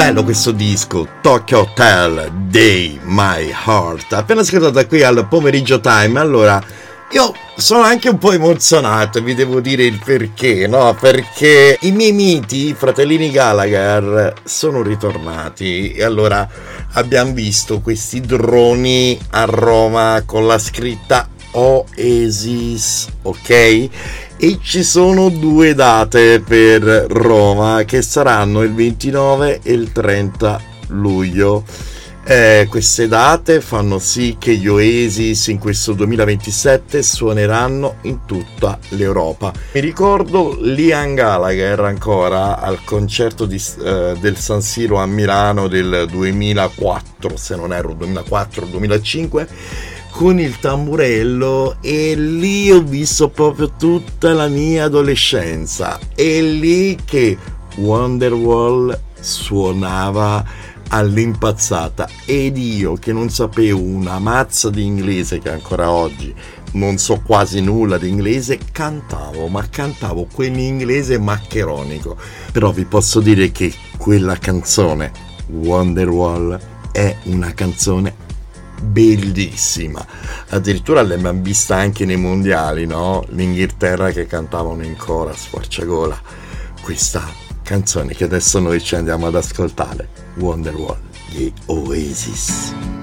bello questo disco, Tokyo Hotel Day My Heart, appena ascoltato qui al Pomeriggio Time. Allora, io sono anche un po' emozionato, vi devo dire il perché, no? Perché i miei miti, i fratellini Gallagher, sono ritornati e allora abbiamo visto questi droni a Roma con la scritta Oasis, ok? E ci sono 2 date per Roma che saranno il 29 e il 30 luglio. Queste date fanno sì che gli Oasis in questo 2027 suoneranno in tutta l'Europa. Mi ricordo Liam Gallagher ancora al concerto del San Siro a Milano del 2004, se non erro 2004-2005, con il tamburello, e lì ho visto proprio tutta la mia adolescenza. È lì che Wonderwall suonava all'impazzata ed io che non sapevo una mazza di inglese, che ancora oggi non so quasi nulla di inglese, cantavo quell'inglese maccheronico. Però vi posso dire che quella canzone Wonderwall è una canzone bellissima, addirittura l'abbiamo vista anche nei mondiali, no? L'Inghilterra che cantavano in coro a squarciagola questa canzone che adesso noi ci andiamo ad ascoltare, Wonderwall, gli Oasis.